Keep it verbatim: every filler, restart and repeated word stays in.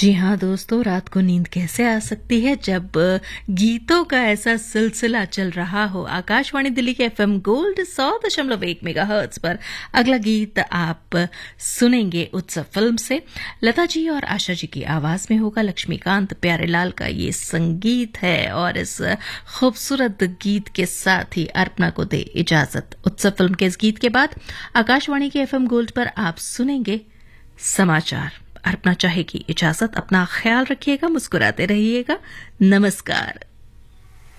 जी हाँ दोस्तों, रात को नींद कैसे आ सकती है जब गीतों का ऐसा सिलसिला चल रहा हो। आकाशवाणी दिल्ली के एफएम गोल्ड सौ दशमलव एक मेगाहर्ट्ज पर अगला गीत आप सुनेंगे उत्सव फिल्म से। लता जी और आशा जी की आवाज में होगा। लक्ष्मीकांत प्यारेलाल का ये संगीत है और इस खूबसूरत गीत के साथ ही अर्पणा को दे इजाजत। उत्सव फिल्म के इस गीत के बाद आकाशवाणी के एफएम गोल्ड पर आप सुनेंगे समाचार। अर्पणा चाहेगी इजाजत। अपना ख्याल रखिएगा, मुस्कुराते रहिएगा। नमस्कार।